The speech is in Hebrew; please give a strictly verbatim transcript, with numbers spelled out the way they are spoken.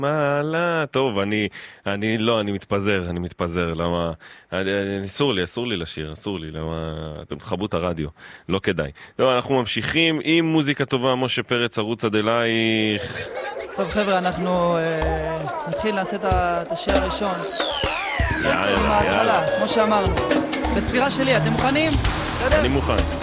מה, לא, טוב, אני, אני, לא, אני מתפזר, אני מתפזר, למה, אני, אני, אסור לי, אסור לי לשיר, אסור לי, למה, אתם תחבו את הרדיו, לא כדאי. לא, אנחנו ממשיכים עם מוזיקה טובה, משה פרץ, ערוץ עד אלייך. טוב חבר'ה, אנחנו אה, נתחיל לעשות את השיר הראשון. יאללה, מההתחלה, יאללה. כמו שאמרנו. בספירה שלי, אתם מוכנים? אני מוכן.